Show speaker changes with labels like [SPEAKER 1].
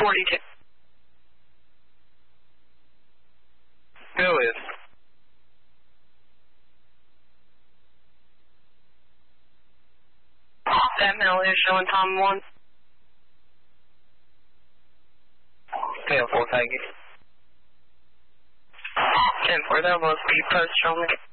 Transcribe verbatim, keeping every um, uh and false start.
[SPEAKER 1] forty-two.
[SPEAKER 2] Billion.
[SPEAKER 1] That Mel is showing Tom one.
[SPEAKER 2] ten four, thank you.
[SPEAKER 1] ten four, that was speed post showing.